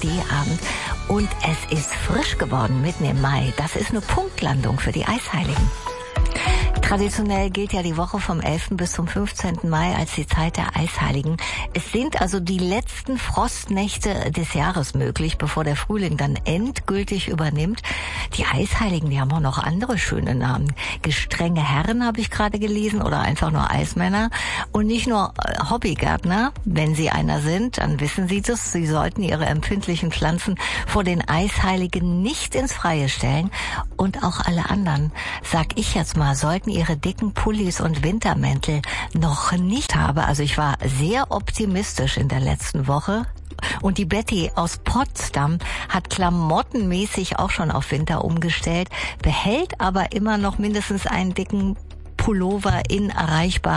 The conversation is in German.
D-Abend und es ist frisch geworden mitten im Mai. Das ist eine Punktlandung für die Eisheiligen. Traditionell gilt ja die Woche vom 11. bis zum 15. Mai als die Zeit der Eisheiligen. Es sind also die letzten Frostnächte des Jahres möglich, bevor der Frühling dann endgültig übernimmt. Die Eisheiligen, die haben auch noch andere schöne Namen. Gestrenge Herren habe ich gerade gelesen oder einfach nur Eismänner. Und nicht nur Hobbygärtner. Wenn Sie einer sind, dann wissen Sie das. Sie sollten Ihre empfindlichen Pflanzen vor den Eisheiligen nicht ins Freie stellen. Und auch alle anderen, sag ich jetzt mal, sollten ihre dicken Pullis und Wintermäntel noch nicht haben. Also ich war sehr optimistisch in der letzten Woche. Und die Betty aus Potsdam hat klamottenmäßig auch schon auf Winter umgestellt, behält aber immer noch mindestens einen dicken Pullover in erreichbar